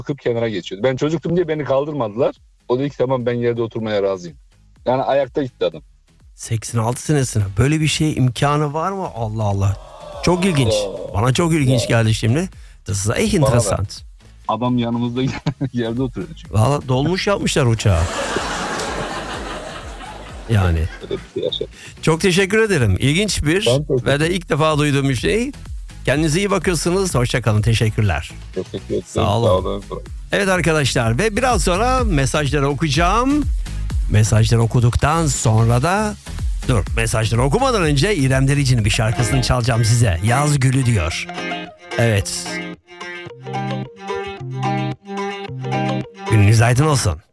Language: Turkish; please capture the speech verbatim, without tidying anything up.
Bakıp kenara geçiyordu. Ben çocuktum diye beni kaldırmadılar. O dedi ki tamam ben yerde oturmaya razıyım. Yani ayakta gitti adam. seksen altı senesine böyle bir şey imkanı var mı? Allah Allah. Çok ilginç. Ya, Bana çok ilginç ya. geldi şimdi. Das ist echt interessant. Adam yanımızda yerde oturuyordu çünkü. Valla dolmuş yapmışlar uçağı. Yani. Öyle bir şey yaşadım. Çok teşekkür ederim. İlginç bir Ben teşekkür ve de ilk defa duyduğum bir şey. Kendinize iyi bakıyorsunuz. Hoşçakalın. Teşekkürler. Teşekkür ederim. Sağ olun. Evet arkadaşlar ve biraz sonra mesajları okuyacağım. Mesajları okuduktan sonra da dur mesajları okumadan önce İrem Derici'nin bir şarkısını çalacağım size. Yaz Gülü diyor. Evet. Gününüz aydın olsun.